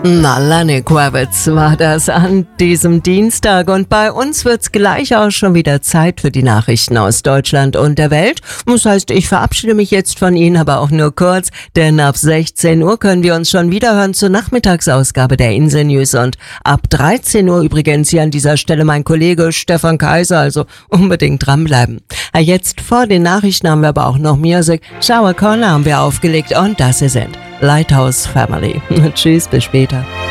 Na, Lenny Kravitz war das an diesem Dienstag und bei uns wird's gleich auch schon wieder Zeit für die Nachrichten aus Deutschland und der Welt. Das heißt, ich verabschiede mich jetzt von Ihnen, aber auch nur kurz, denn ab 16 Uhr können wir uns schon wieder hören zur Nachmittagsausgabe der Insel News und ab 13 Uhr übrigens hier an dieser Stelle mein Kollege Stefan Kaiser, also unbedingt dranbleiben. Jetzt vor den Nachrichten haben wir aber auch noch Music. Shower Corner haben wir aufgelegt und das hier sind Lighthouse Family. Tschüss, bis später.